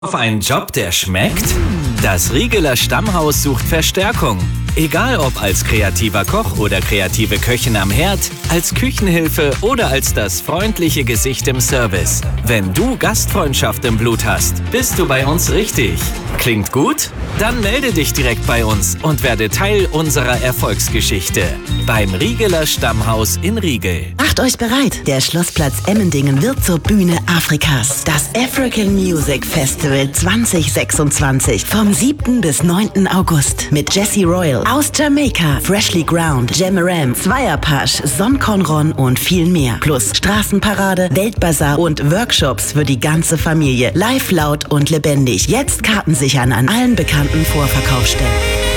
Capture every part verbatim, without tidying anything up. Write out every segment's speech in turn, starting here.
Auf einen Job, der schmeckt? Das Riegeler Stammhaus sucht Verstärkung. Egal ob als kreativer Koch oder kreative Köchin am Herd, als Küchenhilfe oder als das freundliche Gesicht im Service. Wenn du Gastfreundschaft im Blut hast, bist du bei uns richtig. Klingt gut? Dann melde dich direkt bei uns und werde Teil unserer Erfolgsgeschichte. Beim Riegeler Stammhaus in Riegel. Macht euch bereit, der Schlossplatz Emmendingen wird zur Bühne Afrikas. Das African Music Festival zwanzig sechsundzwanzig vom siebten bis neunten August mit Jesse Royal aus Jamaika, Freshly Ground, Jamaram, Zweierpasch, Son Conron und viel mehr. Plus Straßenparade, Weltbazar und Workshops für die ganze Familie. Live, laut und lebendig. Jetzt Karten sichern an allen bekannten Vorverkaufsstellen.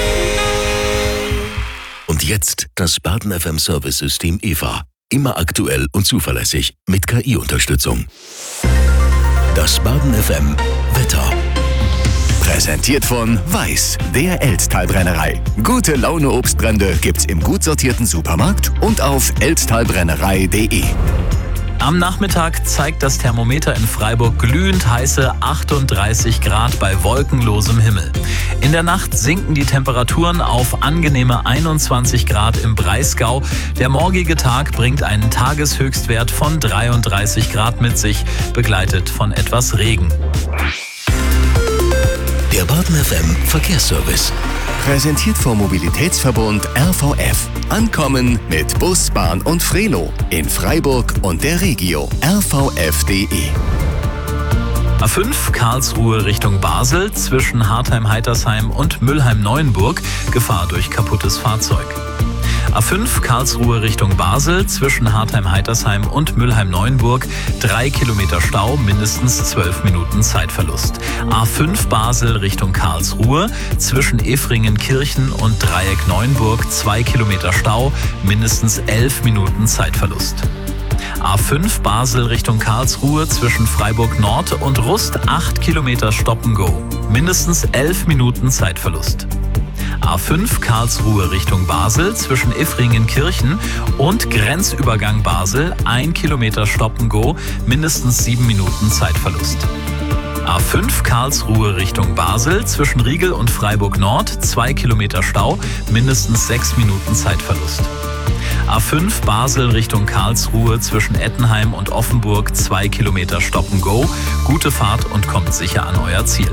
Und jetzt das Baden F M Service-System E V A. Immer aktuell und zuverlässig mit K I-Unterstützung. Das Baden F M Wetter. Präsentiert von Weiß, der Elztalbrennerei. Gute Laune Obstbrände gibt's im gut sortierten Supermarkt und auf elztalbrennerei punkt de. Am Nachmittag zeigt das Thermometer in Freiburg glühend heiße achtunddreißig Grad bei wolkenlosem Himmel. In der Nacht sinken die Temperaturen auf angenehme einundzwanzig Grad im Breisgau. Der morgige Tag bringt einen Tageshöchstwert von dreiunddreißig Grad mit sich, begleitet von etwas Regen. Der Baden F M Verkehrsservice. Präsentiert vom Mobilitätsverbund R V F. Ankommen mit Bus, Bahn und Frelo in Freiburg und der Regio. R V F punkt de. A fünf Karlsruhe Richtung Basel zwischen Hartheim-Heitersheim und Mülheim-Neuenburg. Gefahr durch kaputtes Fahrzeug. A fünf Karlsruhe Richtung Basel zwischen Hartheim-Heitersheim und Mülheim-Neuenburg. Drei Kilometer Stau, mindestens zwölf Minuten Zeitverlust. A fünf Basel Richtung Karlsruhe zwischen Efringen-Kirchen und Dreieck Neuenburg. Zwei Kilometer Stau, mindestens elf Minuten Zeitverlust. A fünf Basel Richtung Karlsruhe zwischen Freiburg Nord und Rust. acht Kilometer Stop-and-Go. Mindestens elf Minuten Zeitverlust. A fünf Karlsruhe Richtung Basel zwischen Effringen-Kirchen und Grenzübergang Basel. ein Kilometer Stop-and-Go. Mindestens sieben Minuten Zeitverlust. A fünf Karlsruhe Richtung Basel zwischen Riegel und Freiburg Nord. zwei Kilometer Stau. Mindestens sechs Minuten Zeitverlust. A fünf Basel Richtung Karlsruhe zwischen Ettenheim und Offenburg. zwei Kilometer Stop-and-Go. Gute Fahrt und kommt sicher an euer Ziel.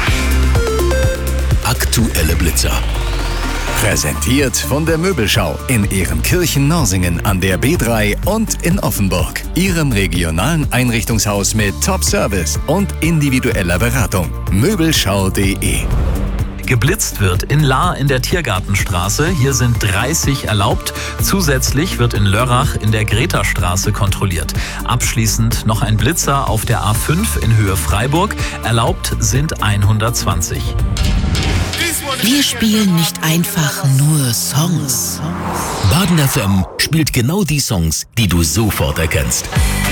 Aktuelle Blitzer. Präsentiert von der Möbelschau in Ehrenkirchen-Norsingen an der B drei und in Offenburg. Ihrem regionalen Einrichtungshaus mit Top-Service und individueller Beratung. Möbelschau punkt de. Geblitzt wird in Lahr in der Tiergartenstraße. Hier sind dreißig erlaubt. Zusätzlich wird in Lörrach in der Greta-Straße kontrolliert. Abschließend noch ein Blitzer auf der A fünf in Höhe Freiburg. Erlaubt sind hundertzwanzig. Wir spielen nicht einfach nur Songs. Baden F M spielt genau die Songs, die du sofort erkennst.